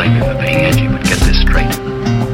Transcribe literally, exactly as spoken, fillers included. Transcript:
blame you for being edgy, but get this straight.